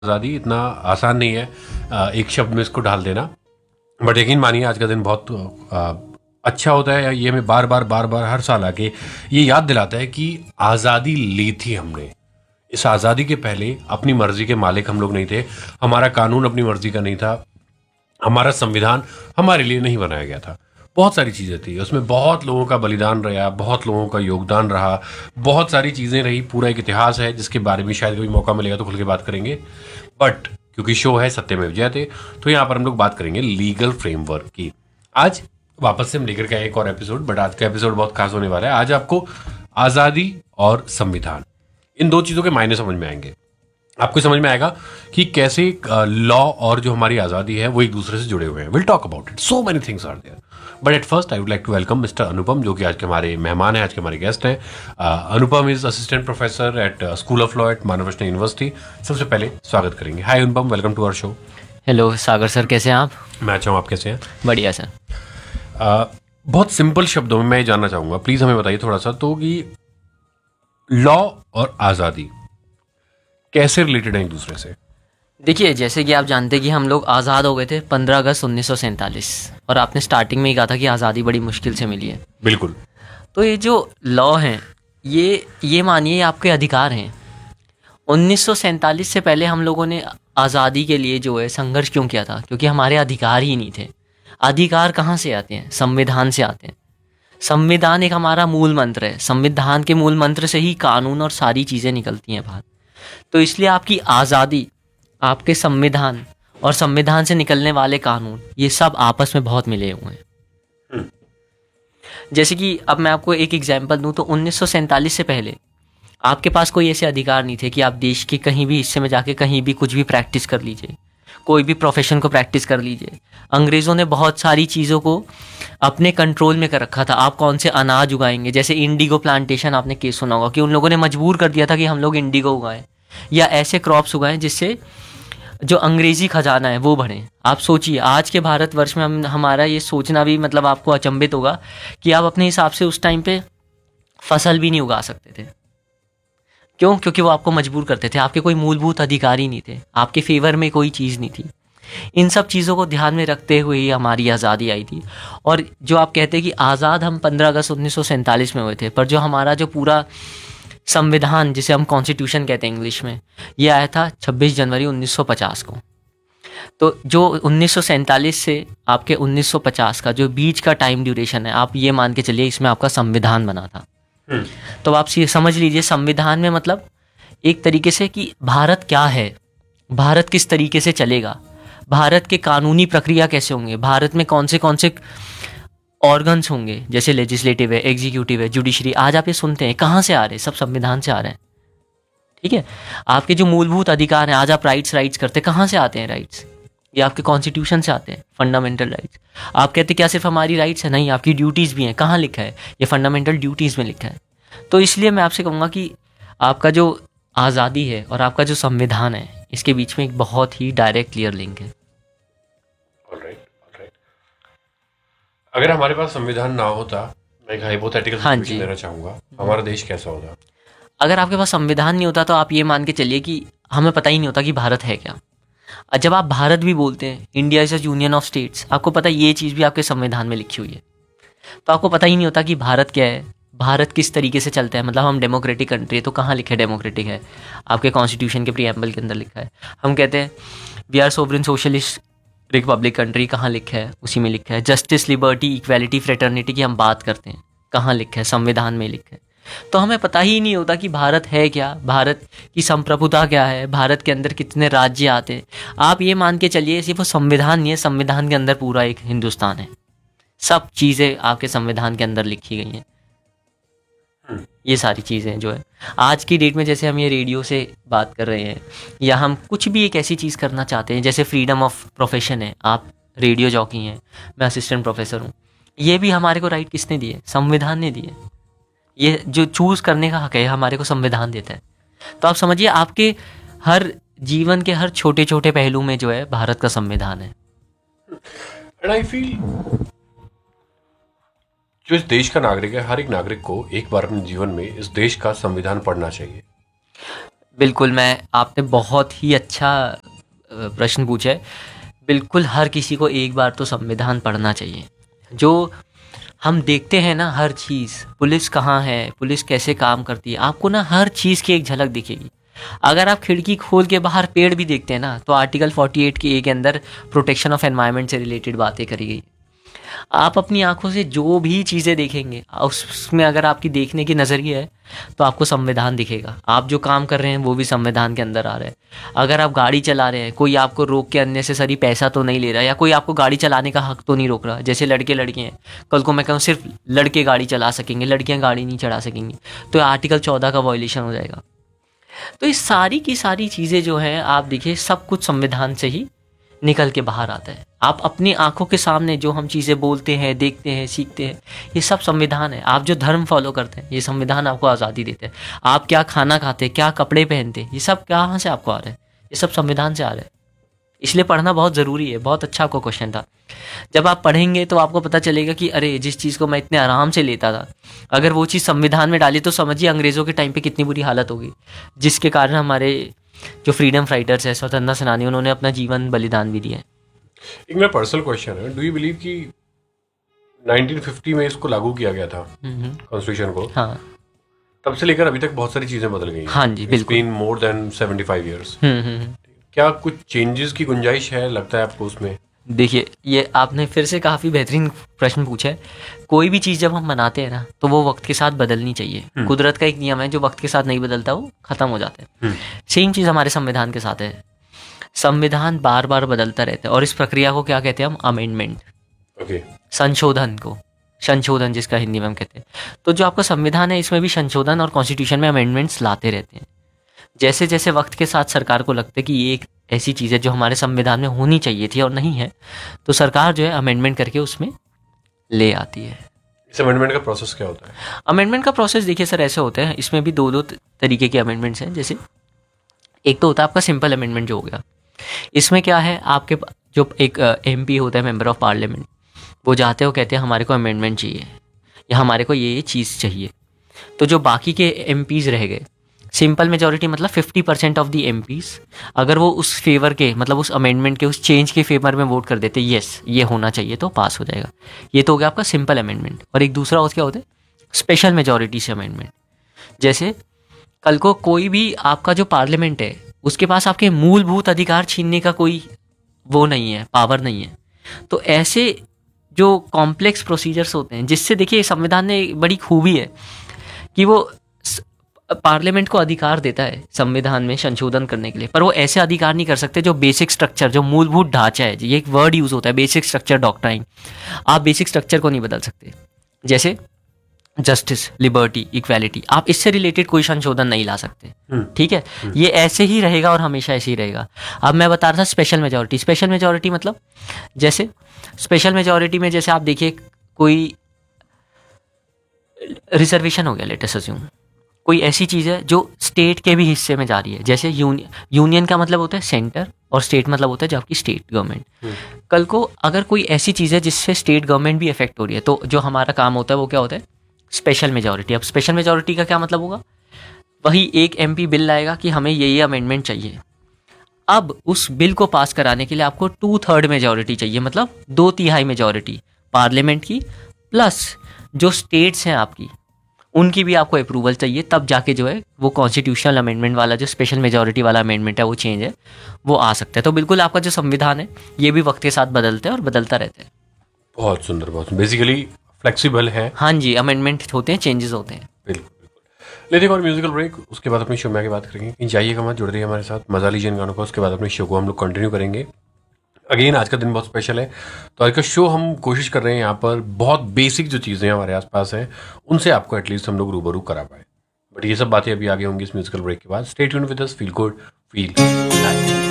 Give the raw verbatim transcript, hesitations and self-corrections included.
आज़ादी इतना आसान नहीं है अ, एक शब्द में इसको ढाल देना। बट यकीन मानिए आज का दिन बहुत अ, अच्छा होता है। ये हमें बार बार बार बार हर साल आके ये याद दिलाता है कि आज़ादी ली थी हमने। इस आज़ादी के पहले अपनी मर्जी के मालिक हम लोग नहीं थे। हमारा कानून अपनी मर्जी का नहीं था। हमारा संविधान हमारे लिए नहीं बनाया गया था। बहुत सारी चीज़ें थी उसमें, बहुत लोगों का बलिदान रहा, बहुत लोगों का योगदान रहा, बहुत सारी चीज़ें रही। पूरा एक इतिहास है जिसके बारे में शायद कभी मौका मिलेगा तो खुल के बात करेंगे। बट क्योंकि शो है सत्यमेव जयते, तो यहाँ पर हम लोग बात करेंगे लीगल फ्रेमवर्क की। आज वापस से हम लेकर के आए एक और एपिसोड, बट आज का एपिसोड बहुत खास होने वाला है। आज आपको आज़ादी और संविधान, इन दो चीज़ों के मायने समझ में आएंगे। आपको समझ में आएगा कि कैसे लॉ और जो हमारी आज़ादी है वो एक दूसरे से जुड़े हुए हैं। Will talk about it, so many things are there. But at first I would like to welcome mister अनुपम, जो कि आज के हमारे मेहमान हैं, आज के हमारे गेस्ट हैं। uh, Anupam is assistant professor at school of law at मानवरत्न university. सबसे पहले स्वागत करेंगे। हाय अनुपम, welcome to our show. Hello Sagar sir, कैसे हैं आप? मैं अच्छा हूँ, आप कैसे हैं? बढ़िया सर। uh, बहुत सिंपल शब्दों में मैं ये जानना चाहूँगा, प्लीज़ हमें बताइए थोड़ा सा तो, कि लॉ और आज़ादी कैसे रिलेटेड है एक दूसरे से? देखिए, जैसे कि आप जानते हैं कि हम लोग आज़ाद हो गए थे पंद्रह अगस्त उन्नीस सौ सैंतालीस, और आपने स्टार्टिंग में ही कहा था कि आज़ादी बड़ी मुश्किल से मिली है। बिल्कुल। तो ये जो लॉ हैं, ये ये मानिए आपके अधिकार हैं। उन्नीस सौ सैंतालीस से पहले हम लोगों ने आज़ादी के लिए जो है संघर्ष क्यों किया था? क्योंकि हमारे अधिकार ही नहीं थे। अधिकार कहाँ से आते हैं? संविधान से आते हैं। संविधान एक हमारा मूल मंत्र है। संविधान के मूल मंत्र से ही कानून और सारी चीज़ें निकलती हैं बाहर। तो इसलिए आपकी आज़ादी, आपके संविधान और संविधान से निकलने वाले कानून, ये सब आपस में बहुत मिले हुए हैं। जैसे कि अब मैं आपको एक एग्जांपल दूं तो उन्नीस सौ सैंतालीस से पहले आपके पास कोई ऐसे अधिकार नहीं थे कि आप देश के कहीं भी हिस्से में जाके कहीं भी कुछ भी प्रैक्टिस कर लीजिए, कोई भी प्रोफेशन को प्रैक्टिस कर लीजिए। अंग्रेज़ों ने बहुत सारी चीज़ों को अपने कंट्रोल में कर रखा था। आप कौन से अनाज उगाएंगे, जैसे इंडिगो प्लांटेशन आपने केस सुना होगा कि उन लोगों ने मजबूर कर दिया था कि हम लोग इंडिगो उगाएं या ऐसे क्रॉप्स उगाएं जिससे जो अंग्रेज़ी खजाना है वो बढ़े। आप सोचिए, आज के भारतवर्ष में हम हमारा ये सोचना भी मतलब आपको अचंभित होगा कि आप अपने हिसाब से उस टाइम पे फसल भी नहीं उगा सकते थे। क्यों? क्योंकि वो आपको मजबूर करते थे। आपके कोई मूलभूत अधिकार ही नहीं थे, आपके फेवर में कोई चीज़ नहीं थी। इन सब चीज़ों को ध्यान में रखते हुए ही हमारी आज़ादी आई थी। और जो आप कहते हैं कि आज़ाद हम पंद्रह अगस्त उन्नीस सौ सैंतालीस में हुए थे, पर जो हमारा जो पूरा संविधान, जिसे हम कॉन्स्टिट्यूशन कहते हैं इंग्लिश में, ये आया था छब्बीस जनवरी उन्नीस सौ पचास को। तो जो उन्नीस सौ सैंतालीस से आपके उन्नीस सौ पचास का जो बीच का टाइम ड्यूरेशन है, आप ये मान के चलिए इसमें आपका संविधान बना था। तो आप ये समझ लीजिए, संविधान में मतलब एक तरीके से कि भारत क्या है, भारत किस तरीके से चलेगा, भारत के कानूनी प्रक्रिया कैसे होंगे, भारत में कौन से कौन से ऑर्गन्स होंगे, जैसे लेजिस्लेटिव है, एग्जीक्यूटिव है, जुडिशरी। आज आप ये सुनते हैं, कहाँ से आ रहे हैं? सब संविधान से आ रहे हैं। ठीक है, आपके जो मूलभूत अधिकार हैं, आज आप राइट्स राइट्स करते हैं, कहाँ से आते हैं राइट्स? ये आपके कॉन्स्टिट्यूशन से आते हैं, फंडामेंटल राइट्स। आप कहते हैं क्या सिर्फ हमारी राइट्स है? नहीं, आपकी ड्यूटीज़ भी हैं। कहाँ लिखा है? ये फंडामेंटल ड्यूटीज़ में लिखा है। तो इसलिए मैं आपसे कहूँगा कि आपका जो आज़ादी है और आपका जो संविधान है, इसके बीच में एक बहुत ही डायरेक्ट क्लियर लिंक है। अगर हमारे पास संविधान ना होता, मैं एक हाइपोथेटिकल हाँ सिचुएशन जी। देना चाहूंगा, हमारा देश कैसा होता? अगर आपके पास संविधान नहीं होता तो आप ये मान के चलिए कि हमें पता ही नहीं होता कि भारत है क्या। और जब आप भारत भी बोलते हैं, India is a union of states, आपको पता है ये चीज़ भी आपके संविधान में लिखी हुई है। तो आपको पता ही नहीं होता कि भारत क्या है, भारत किस तरीके से चलता है। मतलब हम डेमोक्रेटिक कंट्री है, तो कहाँ लिखा है डेमोक्रेटिक है? आपके कॉन्स्टिट्यूशन के प्रीएम्बल के अंदर लिखा है। हम कहते हैं we are sovereign socialist Republic country, कहाँ लिखा है? उसी में लिखा है। जस्टिस, लिबर्टी, इक्वालिटी, फ्रेटर्निटी की हम बात करते हैं, कहाँ लिखा है? संविधान में लिखा है। तो हमें पता ही नहीं होता कि भारत है क्या, भारत की संप्रभुता क्या है, भारत के अंदर कितने राज्य आते हैं। आप ये मान के चलिए सिर्फ वो संविधान नहीं है, संविधान के अंदर पूरा एक हिंदुस्तान है। सब चीज़ें आपके संविधान के अंदर लिखी गई हैं। ये सारी चीज़ें जो है आज की डेट में, जैसे हम ये रेडियो से बात कर रहे हैं या हम कुछ भी एक ऐसी चीज़ करना चाहते हैं, जैसे फ्रीडम ऑफ प्रोफेशन है, आप रेडियो जॉकी हैं, मैं असिस्टेंट प्रोफेसर हूँ, ये भी हमारे को राइट किसने दिए? संविधान ने दिए। ये जो चूज़ करने का हक है हमारे को संविधान देता है। तो आप समझिए, आपके हर जीवन के हर छोटे छोटे पहलू में जो है भारत का संविधान है। एंड आई फील जो इस देश का नागरिक है, हर एक नागरिक को एक बार अपने जीवन में इस देश का संविधान पढ़ना चाहिए। बिल्कुल, मैं आपने बहुत ही अच्छा अ, प्रश्न पूछा है। बिल्कुल हर किसी को एक बार तो संविधान पढ़ना चाहिए। जो हम देखते हैं ना हर चीज़, पुलिस कहाँ है, पुलिस कैसे काम करती है, आपको ना हर चीज़ की एक झलक दिखेगी। अगर आप खिड़की खोल के बाहर पेड़ भी देखते हैं ना, तो आर्टिकल फोर्टी एट के ए के अंदर प्रोटेक्शन ऑफ एनवायरनमेंट से रिलेटेड बातें करी गई। आप अपनी आंखों से जो भी चीज़ें देखेंगे, उसमें अगर आपकी देखने की नज़रिया है तो आपको संविधान दिखेगा। आप जो काम कर रहे हैं वो भी संविधान के अंदर आ रहा है। अगर आप गाड़ी चला रहे हैं, कोई आपको रोक के अननेसेसरी पैसा तो नहीं ले रहा, या कोई आपको गाड़ी चलाने का हक तो नहीं रोक रहा। जैसे लड़के लड़के हैं, कल को मैं कहूँ सिर्फ लड़के गाड़ी चला सकेंगे, लड़कियाँ गाड़ी नहीं चला सकेंगी, तो आर्टिकल चौदह का वॉयलेशन हो जाएगा। तो ये सारी की सारी चीज़ें जो हैं, आप देखिए सब कुछ संविधान से ही निकल के बाहर आता है। आप अपनी आंखों के सामने जो हम चीज़ें बोलते हैं, देखते हैं, सीखते हैं, ये सब संविधान है। आप जो धर्म फॉलो करते हैं, ये संविधान आपको आज़ादी देते हैं। आप क्या खाना खाते हैं, क्या कपड़े पहनते हैं, ये सब कहाँ से आपको आ रहा है? ये सब संविधान से आ रहा है। इसलिए पढ़ना बहुत ज़रूरी है। बहुत अच्छा आपको क्वेश्चन था। जब आप पढ़ेंगे तो आपको पता चलेगा कि अरे, जिस चीज़ को मैं इतने आराम से लेता था, अगर वो चीज़ संविधान में डाली तो समझिए अंग्रेज़ों के टाइम पे कितनी बुरी हालत होगी, जिसके कारण हमारे जो फ्रीडम फाइटर्स है, स्वतंत्रता सेनानी, उन्होंने अपना जीवन बलिदान भी दिया है। एक मेरा पर्सनल क्वेश्चन है, डू यू बिलीव कि नाइनटीन फिफ्टी में इसको लागू किया गया था कॉन्स्टिट्यूशन को, हाँ तब से लेकर अभी तक बहुत सारी चीजें बदल गई हैं। हाँ जी, बिल्कुल। Been more than seventy five years. हम्म हम्म हम्म। क्या कुछ चेंजेस की गुंजाइश है, लगता है आपको उसमें? देखिए, ये आपने फिर से काफ़ी बेहतरीन प्रश्न पूछा है। कोई भी चीज़ जब हम बनाते हैं ना, तो वो वक्त के साथ बदलनी चाहिए। कुदरत का एक नियम है, जो वक्त के साथ नहीं बदलता वो खत्म हो जाता है। सेम चीज़ हमारे संविधान के साथ है। संविधान बार बार बदलता रहता है, और इस प्रक्रिया को क्या कहते हैं हम? अमेंडमेंट। ओके। संशोधन को, संशोधन जिसका हिंदी में हम कहते हैं। तो जो आपका संविधान है, इसमें भी संशोधन और कॉन्स्टिट्यूशन में अमेंडमेंट्स लाते रहते हैं। जैसे जैसे वक्त के साथ सरकार को लगता है कि ये एक ऐसी चीज़ है जो हमारे संविधान में होनी चाहिए थी और नहीं है, तो सरकार जो है अमेंडमेंट करके उसमें ले आती है। इस अमेंडमेंट का प्रोसेस क्या होता है? अमेंडमेंट का प्रोसेस देखिए सर, ऐसे होता है। इसमें भी दो दो तरीके के अमेंडमेंट्स हैं। जैसे एक तो होता है आपका सिंपल अमेंडमेंट जो हो गया। इसमें क्या है, आपके जो एक एम पी होता है, मेंबर ऑफ पार्लियामेंट, वो जाते हो कहते हैं हमारे को अमेंडमेंट चाहिए, या हमारे को ये ये चीज़ चाहिए। तो जो बाकी के एम पीज़ रह गए, सिंपल मेजॉरिटी मतलब fifty percent of the M Pease, अगर वो उस फेवर के, मतलब उस अमेंडमेंट के, उस चेंज के फेवर में वोट कर देते, यस ये होना चाहिए, तो पास हो जाएगा। ये तो हो गया आपका सिंपल अमेंडमेंट। और एक दूसरा क्या होता है, स्पेशल मेजॉरिटी से अमेंडमेंट। जैसे कल को कोई भी आपका जो पार्लियामेंट है, उसके पास आपके मूलभूत अधिकार छीनने का कोई वो नहीं है, पावर नहीं है। तो ऐसे जो कॉम्प्लेक्स प्रोसीजर्स होते हैं, जिससे देखिए संविधान ने बड़ी खूबी है कि वो पार्लियामेंट को अधिकार देता है संविधान में संशोधन करने के लिए, पर वो ऐसे अधिकार नहीं कर सकते जो बेसिक स्ट्रक्चर, जो मूलभूत ढांचा है, ये एक वर्ड यूज होता है, बेसिक स्ट्रक्चर डॉक्ट्राइन। आप बेसिक स्ट्रक्चर को नहीं बदल सकते। जैसे जस्टिस, लिबर्टी, इक्वालिटी, आप इससे रिलेटेड कोई संशोधन नहीं ला सकते। ठीक है, ये ऐसे ही रहेगा और हमेशा ऐसे ही रहेगा। अब मैं बता रहा था स्पेशल मेजॉरिटी। स्पेशल मेजॉरिटी मतलब, जैसे स्पेशल मेजॉरिटी में जैसे आप देखिए कोई रिजर्वेशन हो गया, लेट अस अज्यूम, कोई ऐसी चीज़ है जो स्टेट के भी हिस्से में जा रही है। जैसे यूनियन, यूनियन का मतलब होता है सेंटर, और स्टेट मतलब होता है जो आपकी स्टेट गवर्नमेंट। कल को अगर कोई ऐसी चीज़ है जिससे स्टेट गवर्नमेंट भी इफेक्ट हो रही है, तो जो हमारा काम होता है वो क्या होता है? Special majority. अब स्पेशल मेजॉरिटी का क्या मतलब होगा? वही एक एमपी बिल लाएगा कि हमें ये ये अमेंडमेंट चाहिए। अब उस बिल को पास कराने के लिए आपको टू थर्ड मेजॉरिटी चाहिए, मतलब दो तिहाई मेजॉरिटी पार्लियामेंट की, प्लस जो स्टेट्स हैं आपकी, उनकी भी आपको अप्रूवल चाहिए। तब जाके जो है वो कॉन्स्टिट्यूशनल अमेंडमेंट वाला, जो स्पेशल मेजॉरिटी वाला अमेंडमेंट है, वो चेंज है, वो आ सकता है। तो बिल्कुल आपका जो संविधान है, ये भी वक्त के साथ बदलता है और बदलता रहता है। बहुत सुंदर, बहुत बेसिकली फ्लेक्सिबल है। हाँ जी, अमेंडमेंट होते हैं, चेंजेस होते हैं। बिल्कुल बिल्कुल। लेते हैं और म्यूजिकल ब्रेक, उसके बाद अपनी शो में आगे बात करेंगे। कहीं जाइएगा मत, जुड़ रही है हमारे साथ, मजा लीजिए इन गानों का। उसके बाद अपने शो को हम लोग कंटिन्यू करेंगे। अगेन आज का दिन बहुत स्पेशल है, तो आज का शो हम कोशिश कर रहे हैं यहाँ पर बहुत बेसिक जो चीज़ें हमारे आसपास हैं उनसे आपको एटलीस्ट हम लोग रूबरू करा पाए। बट ये सब बातें अभी आगे होंगी इस म्यूजिकल ब्रेक के बाद। Stay tuned with us, feel good, feel